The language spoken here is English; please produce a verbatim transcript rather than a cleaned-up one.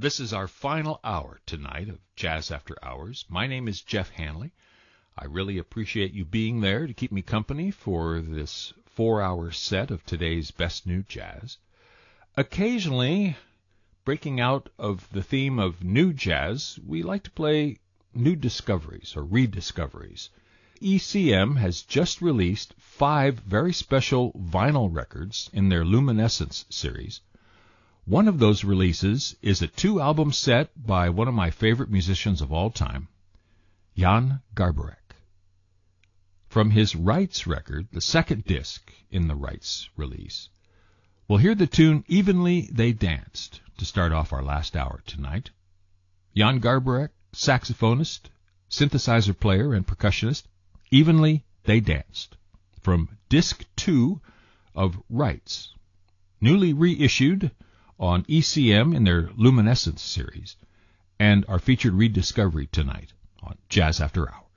This is our final hour tonight of Jazz After Hours. My name is Jeff Hanley. I really appreciate you being there to keep me company for this four-hour set of today's best new jazz. Occasionally, breaking out of the theme of new jazz, we like to play new discoveries or rediscoveries. E C M has just released five very special vinyl records in their Luminescence series. One of those releases is a two-album set by one of my favorite musicians of all time, Jan Garbarek. From his Rights record, the second disc in the Rights release, we'll hear the tune Evenly They Danced to start off our last hour tonight. Jan Garbarek, saxophonist, synthesizer player, and percussionist, Evenly They Danced, from disc two of Rights, newly reissued on E C M in their Luminescence series, and our featured rediscovery tonight on Jazz After Hours.